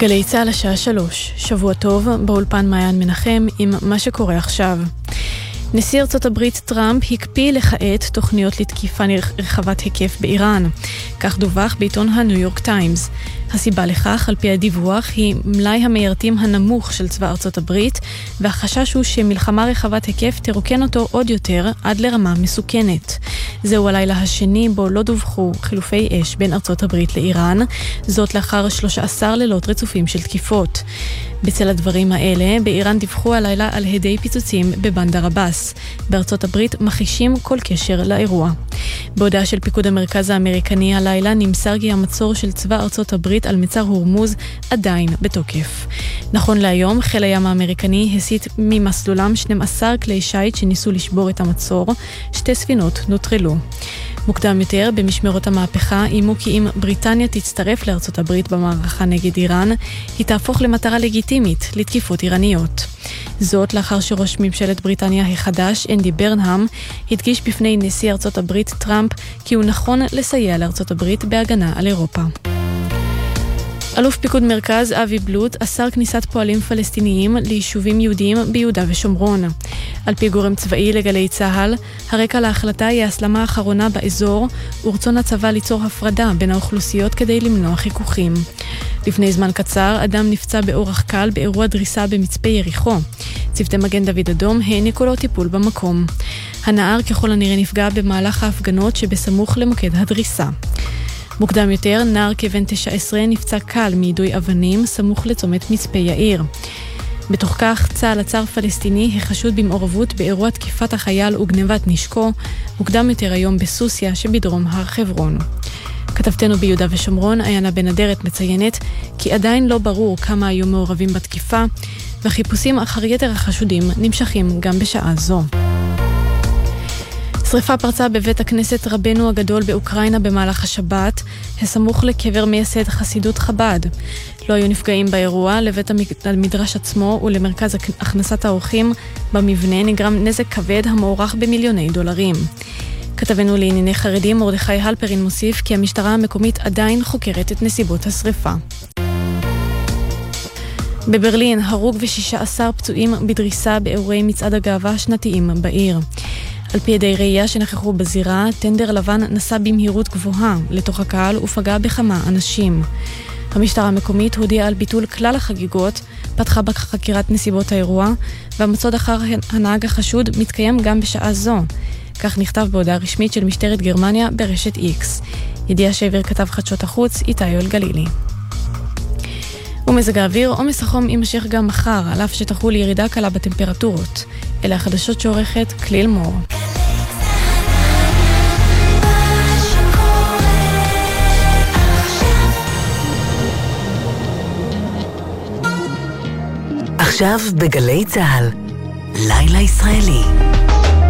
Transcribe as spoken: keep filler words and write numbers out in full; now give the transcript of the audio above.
גלי צהל השעה שלוש, שבוע טוב, באולפן מעיין מנחם עם מה שקורה עכשיו. נשיא ארצות הברית טראמפ הקפיא לכעת תוכניות לתקיפה רחבת היקף באיראן. כך דווח בעיתון הניו יורק טיימס. הסיבה לכך, על פי הדיווח, היא מלאי המיירטים הנמוך של צבא ארצות הברית, והחשש הוא שמלחמה רחבת היקף תרוקן אותו עוד יותר עד לרמה מסוכנת. זהו הלילה השני בו לא דווחו חילופי אש בין ארצות הברית לאיראן, זאת לאחר שלושה עשר לילות רצופים של תקיפות. בצל הדברים האלה, באיראן דיווחו הלילה על הדי פיצוצים בבנדר עבאס. בארצות הברית מחישים כל קשר לאירוע. בהודעה של פיקוד המרכז האמריקני הלילה נמסר כי המצור של צבא ארצות הברית על מצר הורמוז עדיין בתוקף. נכון להיום, חיל הים האמריקני הסיט ממסלולם שנים עשר כלי שיט שניסו לשבור את המצור, שתי ספינות נוטרלו. מוקדם יותר, במשמרות המהפכה, אימו כי אם בריטניה תצטרף לארצות הברית במערכה נגד איראן, היא תהפוך למטרה לגיטימית לתקיפות איראניות. זאת לאחר שראש ממשלת בריטניה החדש, אנדי ברנהאם, הדגיש בפני נשיא ארצות הברית טראמפ כי הוא נכון לסייע לארצות הברית בהגנה על אירופה. אלוף פיקוד מרכז אבי בלוט אסר כניסת פועלים פלסטיניים ליישובים יהודיים ביהודה ושומרון. על פי גורם צבאי לגלי צהל, הרקע להחלטה היא ההסלמה האחרונה באזור ורצון הצבא ליצור הפרדה בין האוכלוסיות כדי למנוע חיכוכים. לפני זמן קצר, אדם נפצע באורח קל באירוע דריסה במצפה יריחו. צוותי מגן דוד אדום העניקו לו טיפול במקום. הנער ככל הנראה נפגע במהלך ההפגנות שבסמוך למוקד הדריסה. מוקדם יותר, נער כבן תשע עשרה נפצע קל מיידוי אבנים סמוך לצומת מצפה יאיר. בתוך כך, צה"ל עצר פלסטיני החשוד במעורבות באירוע תקיפת החייל וגנבת נשקו, מוקדם יותר היום בסוסיה שבדרום הר חברון. כתבתנו ביהודה ושומרון, עיינה בן אדרת מציינת כי עדיין לא ברור כמה היו מעורבים בתקיפה, והחיפושים אחר יתר החשודים נמשכים גם בשעה זו. שריפה פרצה בבית הכנסת רבנו הגדול באוקראינה במהלך השבת, הסמוך לקבר מייסד חסידות חב"ד. לא היו נפגעים באירוע, לבית המדרש עצמו ולמרכז הכנסת האורחים במבנה נגרם נזק כבד המוערך במיליוני דולרים. כתבנו לענייני חרדים מרדכי הלפרין מוסיף כי המשטרה המקומית עדיין חוקרת את נסיבות השריפה. בברלין הרוג ושישה עשר פצועים בדריסה באירועי מצעד הגאווה השנתיים בעיר. על פי ידי ראייה שנכחו בזירה, טנדר לבן נסע במהירות גבוהה לתוך הקהל ופגע בכמה אנשים. המשטרה המקומית הודיעה על ביטול כלל החגיגות, פתחה בחקירת נסיבות האירוע, והמצוד אחר הנהג החשוד מתקיים גם בשעה זו. כך נכתב בהודעה רשמית של משטרת גרמניה ברשת איקס. ידיעה שהעביר כתב חדשות החוץ איתי יואל גלילי. ומזג האוויר, עומס החום יימשך גם מחר, על אף שתחול ירידה קלה בטמפרטורות. אלה החדשות שעורכת כליל מור. עכשיו בגלי צהל, לילה ישראלי.